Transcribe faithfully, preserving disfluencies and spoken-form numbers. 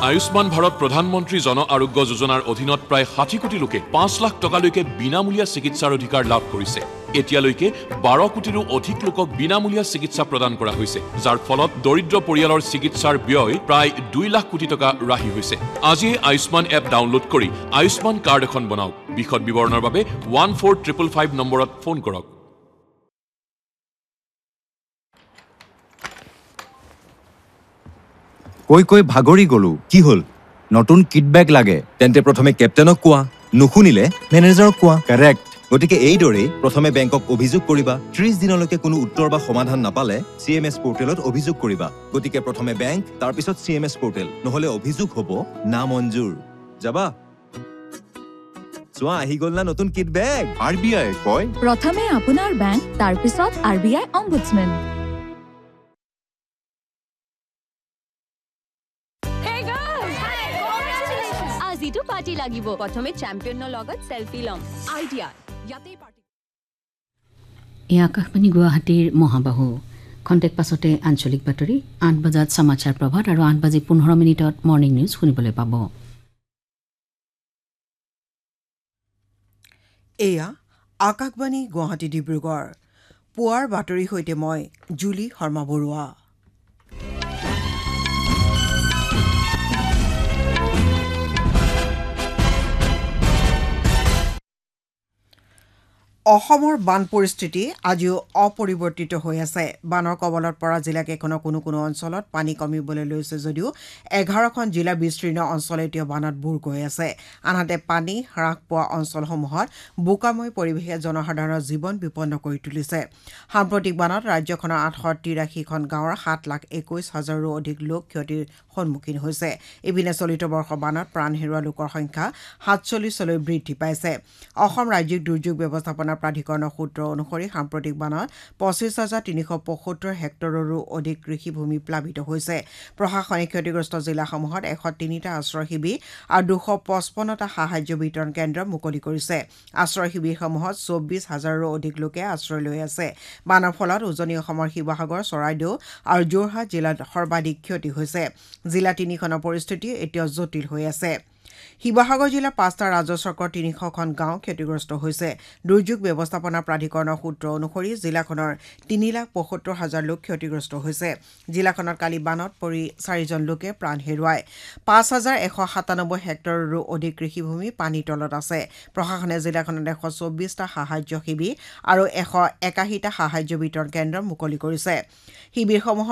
আয়ুষ্মান ভাৰত প্ৰধানমন্ত্ৰী জন আৰোগ্য যোজনাৰ অধীনত প্ৰায় ষাঠি কোটি লোকে পাঁচ লাখ টকালৈকে বিনামূলীয়া চিকিৎসাৰ অধিকাৰ লাভ কৰিছে। এতিয়ালৈকে বাৰ কোটিৰো অধিক লোকক বিনামূলীয়া চিকিৎসা প্ৰদান কৰা হৈছে, যাৰ ফলত দৰিদ্ৰ পৰিয়ালৰ চিকিৎসাৰ ব্যয় প্ৰায় দুই লাখ কোটি টকা ৰাহি হৈছে। আজিয়ে আয়ুষ্মান এপ ডাউনলোড কৰি আয়ুষ্মান কাৰ্ড এখন বনাওক। বিশদ বিৱৰণৰ বাবে ওৱান ফ'ৰ ট্ৰিপল ফাইভ নম্বৰত ফোন কৰক। কৈ কৈ ভাগৰি গলো। কি হল? নতুন কিট বেগ লাগে। তেন্তে প্ৰথমে কেপ্টেইনক কোৱা, নুশুনিলে মেনেজাৰক কোৱা। কাৰেক্ট। গতিকে এইদৰেই প্ৰথমে বেংকক অভিযোগ কৰিবা। ত্ৰিশ দিনলৈকে কোনো উত্তৰ বা সমাধান নাপালে চি এম এছ পৰ্টেলত অভিযোগ কৰিবা। গতিকে প্ৰথমে বেংক, তাৰপিছত চি এম এছ পৰ্টেল, নহলে অভিযোগ হ'ব না মঞ্জুৰ। যাবা? চোৱা আহি গল না নতুন কিট বেগ। আৰ বি আই কয় প্ৰথমে আপোনাৰ বেংক, তাৰপিছত আৰ বি আই অম্বুডছমেন। আজিটো পাৰ্টি লাগিব। প্ৰথমে চেম্পিয়নৰ লগত সেলফি লম। আইডিয়া ইয়াতেই পাৰ্টি। এই আকাশবাণী গুৱাহাটীৰ মহাবাহু খন্তেক পাছতে আঞ্চলিক বাতৰি, আঠ বজাত সমাচাৰ প্ৰভাত আৰু আঠ বাজি পোন্ধৰ মিনিটত মৰ্ণিং নিউজ শুনিবলৈ পাব। এয়া আকাশবাণী গুৱাহাটী ডিব্ৰুগড়। পুৱাৰ বাতৰিৰ সৈতে মই জুলি শৰ্মা বৰুৱা। অসমৰ বান পৰিস্থিতি আজিও অপৰিৱৰ্তিত হৈ আছে। বানৰ কবলত পৰা জিলাকেইখনৰ কোনো কোনো অঞ্চলত পানী কমিবলৈ লৈছে যদিও এঘাৰখন জিলা বিস্তীৰ্ণ অঞ্চল এতিয়া বানত বুৰ গৈ আছে। আনহাতে পানী হ্ৰাস পোৱা অঞ্চলসমূহত বোকাময় পৰিৱেশে জনসাধাৰণৰ জীৱন বিপন্ন কৰি তুলিছে। সাম্প্ৰতিক বানত ৰাজ্যখনৰ আঠশ তিৰাশীখন গাঁৱৰ সাত লাখ একৈশ হাজাৰৰো অধিক লোক ক্ষতিৰ সন্মুখীন হৈছে। ইপিনে চলিত বৰ্ষৰ বানত প্ৰাণ হেৰুওৱা লোকৰ সংখ্যা সাতচল্লিছলৈ বৃদ্ধি পাইছে। অসম ৰাজ্যিক দুৰ্যোগ ব্যৱস্থাপনা প্ৰাধিকৰণৰ সূত্ৰ অনুসৰি সাম্প্ৰতিক বানত পঁচিছ হাজাৰ তিনিশ পঁয়সত্তৰ হেক্টৰৰো অধিক কৃষিভূমি প্লাবিত হৈছে। প্ৰশাসনিক ক্ষতিগ্ৰস্ত জিলাসমূহত এশ তিনিটা আশ্ৰয় শিবিৰ আৰু দুশ পঁচপন্নটা সাহায্য বিতৰণ কেন্দ্ৰ মুকলি কৰিছে। আশ্ৰয় শিবিৰসমূহত চৌব্বিছ হাজাৰৰো অধিক লোকে আশ্ৰয় লৈ আছে। বানৰ ফলত উজনি অসমৰ শিৱসাগৰ, চৰাইদেউ আৰু যোৰহাট জিলাত সৰ্বাধিক ক্ষতি হৈছে। জিলা তিনিখনৰ পৰিস্থিতি এতিয়াও জটিল হৈ আছে। শিৱসাগৰ জিলাৰ পাঁচটা ৰাজচক্ৰৰ তিনিশখন গাঁও ক্ষতিগ্ৰস্ত হৈছে। দুৰ্যোগ ব্যৱস্থাপনা প্ৰাধিকৰণৰ সূত্ৰ অনুসৰি জিলাখনৰ তিনি লাখ পঁয়সত্তৰ হাজাৰ লোক ক্ষতিগ্ৰস্ত হৈছে। জিলাখনত কালি বানত পৰি চাৰিজন লোকে প্ৰাণ হেৰুৱায়। পাঁচ হাজাৰ এশ সাতানব্বৈ হেক্টৰৰো অধিক কৃষিভূমি পানীৰ তলত আছে। প্ৰশাসনে জিলাখনত এশ চৌব্বিছটা সাহায্য শিবিৰ আৰু এশ একাশীটা সাহায্য বিতৰণ কেন্দ্ৰ মুকলি কৰিছে। শিবিৰসমূহত